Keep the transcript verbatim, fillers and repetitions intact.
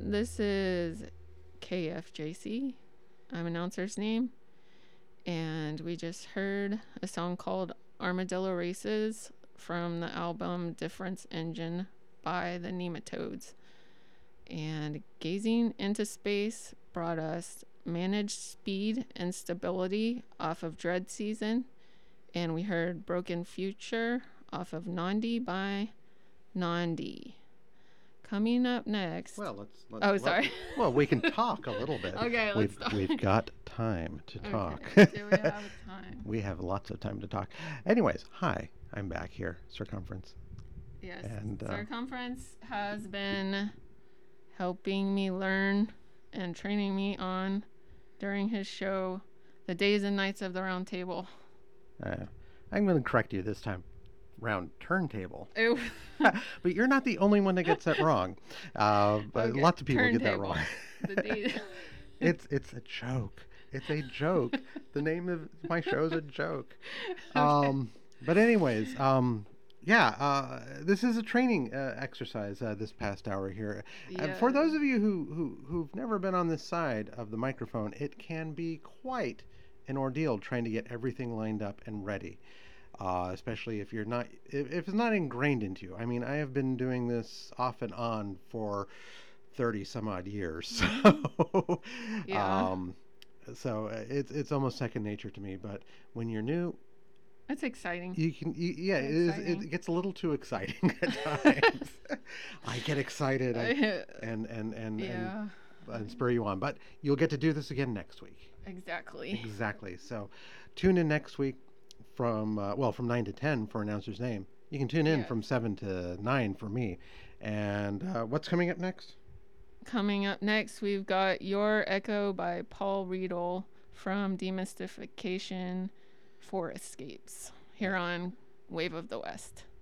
This is K F J C. I'm announcer's name. And we just heard a song called Armadillo Races from the album Difference Engine by the Nematodes. And Gazing into Space brought us Managed Speed and Stability off of Dread Season. And we heard Broken Future off of Nandi by Nandi. Coming up next. Well, let's. let's oh, let, sorry. Well, we can talk a little bit. Okay, let's we've, start. We've got time to talk. Okay. Do we have time? We have lots of time to talk. Anyways, hi, I'm back here, Circumference. Yes. And, uh, Circumference has been helping me learn and training me on during his show, The Days and Nights of the Round Table. Uh, I'm going to correct you this time. Round turntable. Ew. But you're not the only one that gets that wrong. Uh, but Okay, lots of people get that turntable. wrong. The day- it's it's a joke. It's a joke. The name of my show is a joke. Um, but anyways, um, yeah, uh, this is a training uh, exercise uh, this past hour here. Uh, Yeah. for those of you who, who who've never been on this side of the microphone, it can be quite an ordeal trying to get everything lined up and ready. Uh, especially if you're not, if, if it's not ingrained into you. I mean, I have been doing this off and on for thirty some odd years. So, Yeah. um, so uh, it's it's almost second nature to me. But when you're new, It's exciting. you can, you, yeah, it, is, Exciting. it gets a little too exciting at times. I get excited I, and and and, yeah. and and spur you on. But you'll get to do this again next week. Exactly. Exactly. So, tune in next week. From uh, well, from nine to ten for Announcer's Name. You can tune in Yes. from seven to nine for me. And uh, what's coming up next? Coming up next, we've got Your Echo by Paul Riedel from Demystification Forest Escapes here on Wave of the West.